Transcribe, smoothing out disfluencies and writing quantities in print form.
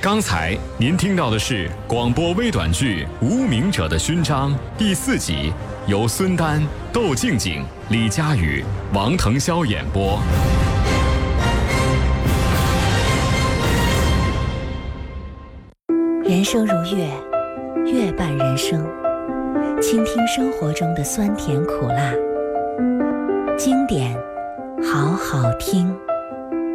刚才您听到的是广播微短剧《无名者的勋章》第4集，由孙丹、窦静静、李佳宇、王腾霄演播。 人生如乐，乐伴人生，倾听生活中的酸甜苦辣，经典好好听。